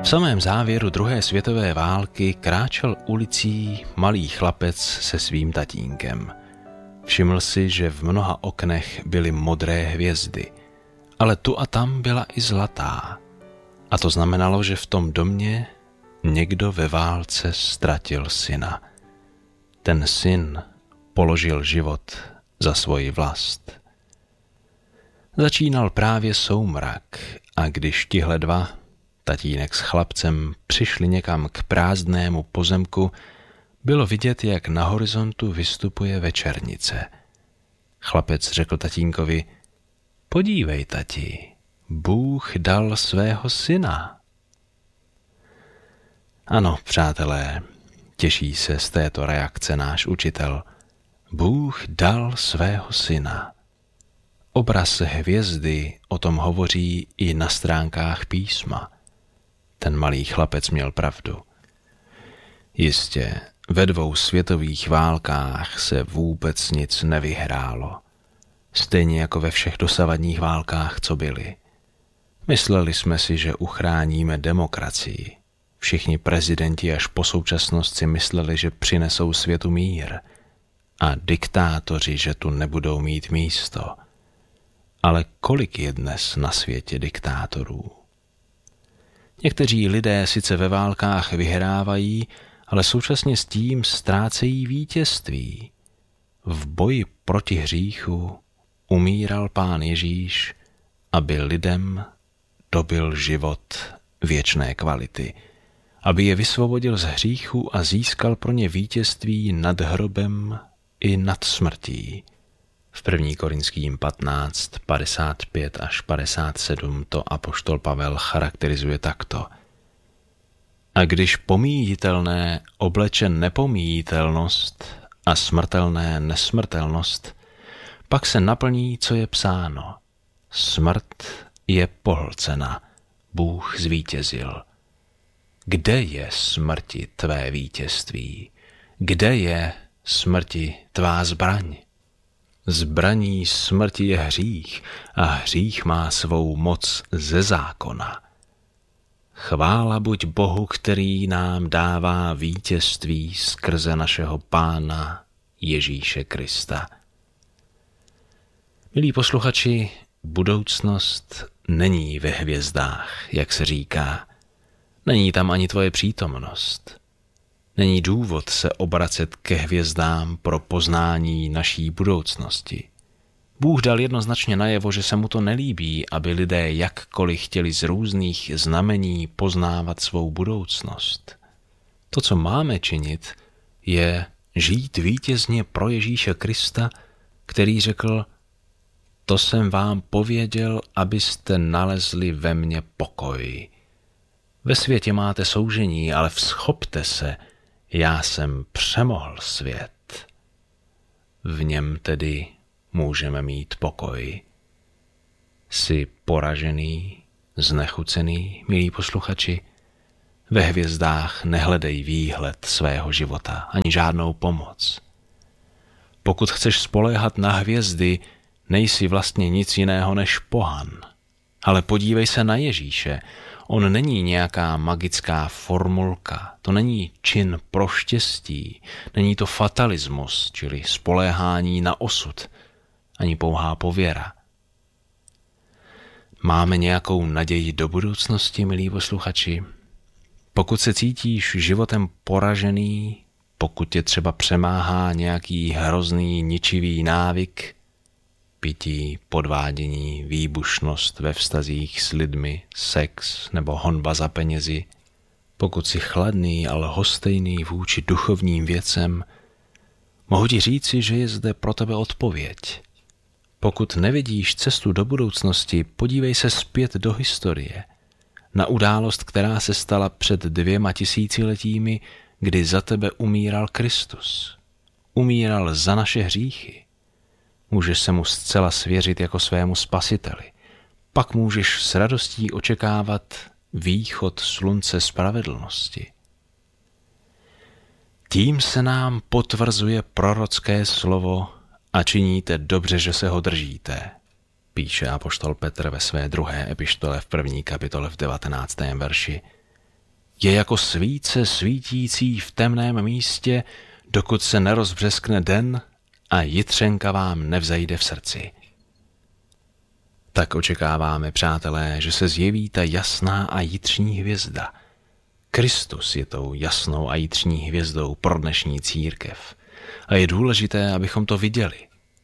V samém závěru druhé světové války kráčel ulicí malý chlapec se svým tatínkem. Všiml si, že v mnoha oknech byly modré hvězdy, ale tu a tam byla i zlatá. A to znamenalo, že v tom domě někdo ve válce ztratil syna. Ten syn položil život za svoji vlast. Začínal právě soumrak a když tihle dva, tatínek s chlapcem, přišli někam k prázdnému pozemku, bylo vidět, jak na horizontu vystupuje večernice. Chlapec řekl tatínkovi: podívej, tati, Bůh dal svého syna. Ano, přátelé, těší se z této reakce náš učitel. Bůh dal svého syna. Obraz hvězdy o tom hovoří i na stránkách písma. Ten malý chlapec měl pravdu. Jistě, ve 2 světových válkách se vůbec nic nevyhrálo. Stejně jako ve všech dosavadních válkách, co byly. Mysleli jsme si, že uchráníme demokracii. Všichni prezidenti až po současnost si mysleli, že přinesou světu mír. A diktátoři, že tu nebudou mít místo. Ale kolik je dnes na světě diktátorů? Někteří lidé sice ve válkách vyhrávají, ale současně s tím ztrácejí vítězství. V boji proti hříchu umíral Pán Ježíš, aby lidem dobyl život věčné kvality, aby je vysvobodil z hříchu a získal pro ně vítězství nad hrobem i nad smrtí. V 1. Korinským 15, 55 až 57 to apoštol Pavel charakterizuje takto. A když pomíjitelné obleče nepomíjitelnost a smrtelné nesmrtelnost, pak se naplní, co je psáno. Smrt je pohlcena, Bůh zvítězil. Kde je smrti tvé vítězství? Kde je smrti tvá zbraň? Zbraní smrti je hřích a hřích má svou moc ze zákona. Chvála buď Bohu, který nám dává vítězství skrze našeho Pána Ježíše Krista. Milí posluchači, budoucnost není ve hvězdách, jak se říká. Není tam ani tvoje přítomnost. Není důvod se obracet ke hvězdám pro poznání naší budoucnosti. Bůh dal jednoznačně najevo, že se mu to nelíbí, aby lidé jakkoliv chtěli z různých znamení poznávat svou budoucnost. To, co máme činit, je žít vítězně pro Ježíše Krista, který řekl: to jsem vám pověděl, abyste nalezli ve mně pokoj. Ve světě máte soužení, ale vzchopte se, já jsem přemohl svět. V něm tedy můžeme mít pokoj. Jsi poražený, znechucený, milí posluchači? Ve hvězdách nehledej výhled svého života, ani žádnou pomoc. Pokud chceš spoléhat na hvězdy, nejsi vlastně nic jiného než pohan. Ale podívej se na Ježíše. On není nějaká magická formulka, to není čin pro štěstí, není to fatalismus, čili spoléhání na osud, ani pouhá pověra. Máme nějakou naději do budoucnosti, milí posluchači? Pokud se cítíš životem poražený, pokud tě třeba přemáhá nějaký hrozný, ničivý návyk, pití, podvádění, výbušnost ve vztazích s lidmi, sex nebo honba za penězi, pokud jsi chladný a lhostejný vůči duchovním věcem, mohu ti říci, že je zde pro tebe odpověď. Pokud nevidíš cestu do budoucnosti, podívej se zpět do historie, na událost, která se stala před 2000 letími, kdy za tebe umíral Kristus. Umíral za naše hříchy. Můžeš se mu zcela svěřit jako svému spasiteli. Pak můžeš s radostí očekávat východ slunce spravedlnosti. Tím se nám potvrzuje prorocké slovo a činíte dobře, že se ho držíte, píše apoštol Petr ve své 2. epištole v 1. kapitole v 19. verši. je jako svíce svítící v temném místě, dokud se nerozbřeskne den a jitřenka vám nevzejde v srdci. Tak očekáváme, přátelé, že se zjeví ta jasná a jitřní hvězda. Kristus je tou jasnou a jitřní hvězdou pro dnešní církev a je důležité, abychom to viděli.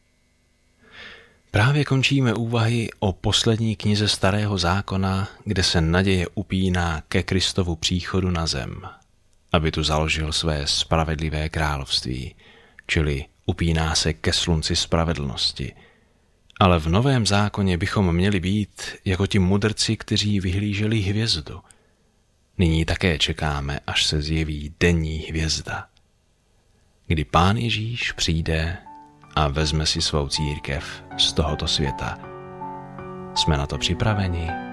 Právě končíme úvahy o poslední knize Starého zákona, kde se naděje upíná ke Kristovu příchodu na zem, aby tu založil své spravedlivé království, čili upíná se ke slunci spravedlnosti. Ale v Novém zákoně bychom měli být jako ti mudrci, kteří vyhlíželi hvězdu. Nyní také čekáme, až se zjeví denní hvězda, kdy Pán Ježíš přijde a vezme si svou církev z tohoto světa. Jsme na to připraveni?